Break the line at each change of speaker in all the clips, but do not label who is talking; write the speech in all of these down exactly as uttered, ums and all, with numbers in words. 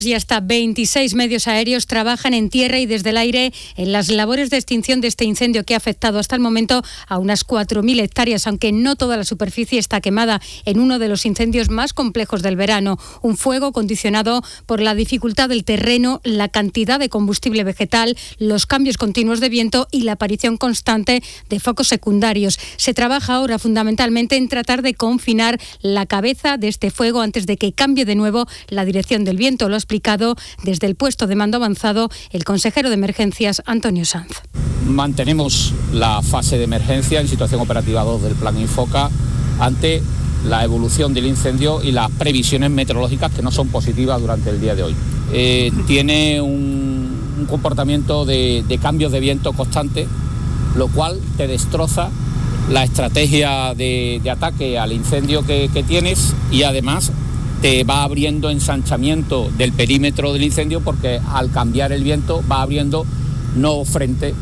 Y hasta veintiséis medios aéreos trabajan en tierra y desde el aire en las labores de extinción de este incendio que ha afectado hasta el momento a unas cuatro mil hectáreas, aunque no toda la superficie está quemada en uno de los incendios más complejos del verano. Un fuego condicionado por la dificultad del terreno, la cantidad de combustible vegetal, los cambios continuos de viento y la aparición constante de focos secundarios. Se trabaja ahora fundamentalmente en tratar de confinar la cabeza de este fuego antes de que cambie de nuevo la dirección del viento. Lo ha explicado desde el puesto de mando avanzado el consejero de emergencias, Antonio Sanz.
Mantenemos la fase de emergencia en situación operativa dos del Plan Infoca ante la evolución del incendio y las previsiones meteorológicas que no son positivas durante el día de hoy. Eh, tiene un, un comportamiento de, de cambios de viento constante, lo cual te destroza la estrategia de, de ataque al incendio que, que tienes y además te va abriendo ensanchamiento del perímetro del incendio porque al cambiar el viento va abriendo nuevo frente.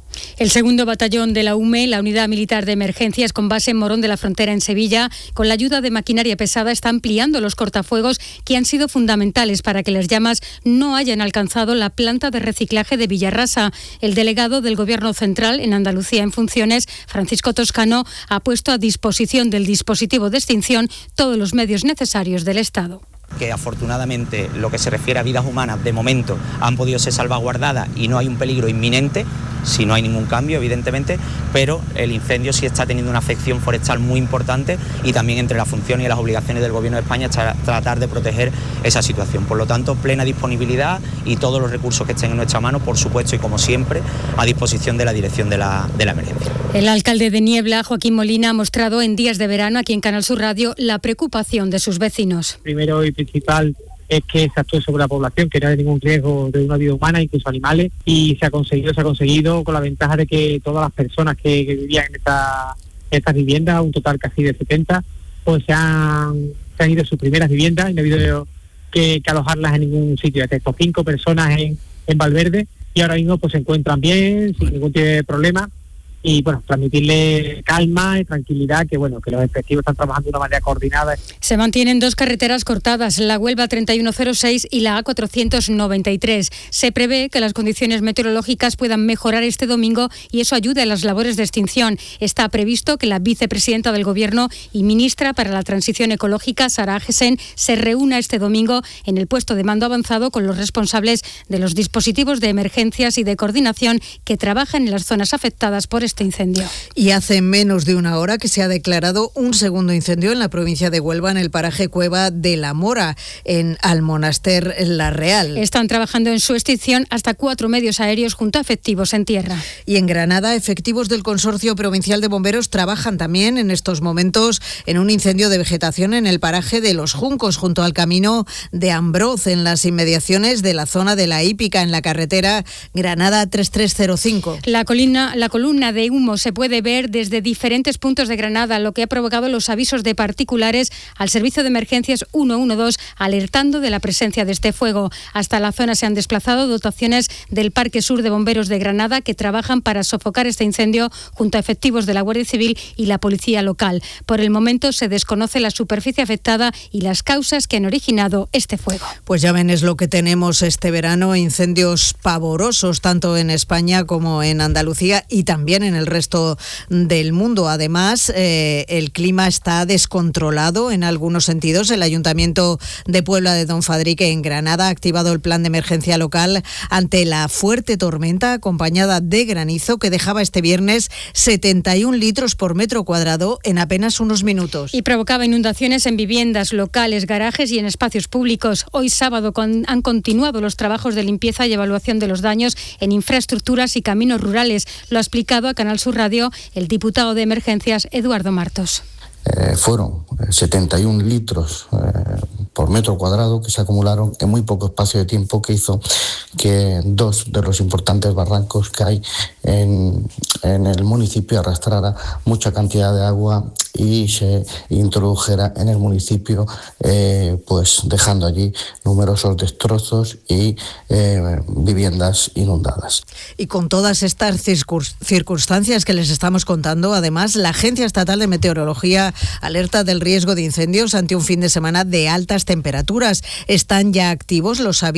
El segundo batallón de la U M E, la Unidad Militar de Emergencias con base en Morón de la Frontera en Sevilla, con la ayuda de maquinaria pesada está ampliando los cortafuegos que han sido fundamentales para que las llamas no hayan alcanzado la planta de reciclaje de Villarrasa. El delegado del Gobierno Central en Andalucía en funciones, Francisco Toscano, ha puesto a disposición del dispositivo de extinción todos los medios necesarios del Estado.
Que afortunadamente lo que se refiere a vidas humanas de momento han podido ser salvaguardadas y no hay un peligro inminente, si no hay ningún cambio evidentemente, pero el incendio sí está teniendo una afección forestal muy importante y también entre las funciones y las obligaciones del Gobierno de España está tratar de proteger esa situación. Por lo tanto, plena disponibilidad y todos los recursos que estén en nuestra mano, por supuesto y como siempre, a disposición de la dirección de la, de la emergencia.
El alcalde de Niebla, Joaquín Molina, ha mostrado en Días de Verano aquí en Canal Sur Radio la preocupación de sus vecinos.
Primero y principal es que se actúe sobre la población, que no haya ningún riesgo de una vida humana, incluso animales, y se ha conseguido, se ha conseguido con la ventaja de que todas las personas que, que vivían en esta, estas viviendas, un total casi de setenta, pues se han, se han ido a sus primeras viviendas y no ha habido que, que alojarlas en ningún sitio. Hasta estos cinco personas en, en Valverde y ahora mismo pues se encuentran bien, sin ningún tipo de problema. Y bueno, transmitirle calma y tranquilidad, que bueno, que los efectivos están trabajando de una manera coordinada.
Se mantienen dos carreteras cortadas, la Huelva treinta y uno cero seis y la A cuatrocientos noventa y tres. Se prevé que las condiciones meteorológicas puedan mejorar este domingo y eso ayude a las labores de extinción. Está previsto que la vicepresidenta del Gobierno y ministra para la Transición Ecológica, Sara Agesen, se reúna este domingo en el puesto de mando avanzado con los responsables de los dispositivos de emergencias y de coordinación que trabajan en las zonas afectadas por este incendio.
Y hace menos de una hora que se ha declarado un segundo incendio en la provincia de Huelva, en el paraje Cueva de la Mora, en Almonaster La Real.
Están trabajando en su extinción hasta cuatro medios aéreos junto a efectivos en tierra.
Y en Granada, efectivos del Consorcio Provincial de Bomberos trabajan también en estos momentos en un incendio de vegetación en el paraje de Los Juncos, junto al camino de Ambroz, en las inmediaciones de la zona de la Hípica, en la carretera Granada treinta y tres cero cinco.
La colina, la columna de humo se puede ver desde diferentes puntos de Granada, lo que ha provocado los avisos de particulares al servicio de emergencias ciento doce, alertando de la presencia de este fuego. Hasta la zona se han desplazado dotaciones del Parque Sur de Bomberos de Granada que trabajan para sofocar este incendio junto a efectivos de la Guardia Civil y la policía local. Por el momento se desconoce la superficie afectada y las causas que han originado este fuego.
Pues ya ven, es lo que tenemos este verano, incendios pavorosos tanto en España como en Andalucía y también en el resto del mundo. Además, eh, el clima está descontrolado en algunos sentidos. El Ayuntamiento de Puebla de Don Fadrique, en Granada, ha activado el plan de emergencia local ante la fuerte tormenta acompañada de granizo que dejaba este viernes setenta y un litros por metro cuadrado en apenas unos minutos.
Y provocaba inundaciones en viviendas, locales, garajes y en espacios públicos. Hoy sábado con, han continuado los trabajos de limpieza y evaluación de los daños en infraestructuras y caminos rurales. Lo ha explicado a Canal Sur Radio el diputado de Emergencias, Eduardo Martos.
Eh, fueron setenta y un litros eh, por metro cuadrado que se acumularon en muy poco espacio de tiempo, que hizo que dos de los importantes barrancos que hay en, en el municipio arrastrara mucha cantidad de agua y se introdujera en el municipio, eh, pues dejando allí numerosos destrozos y eh, viviendas inundadas.
Y con todas estas circunstancias que les estamos contando, además, la Agencia Estatal de Meteorología alerta del riesgo de incendios ante un fin de semana de altas temperaturas. Están ya activos los avisos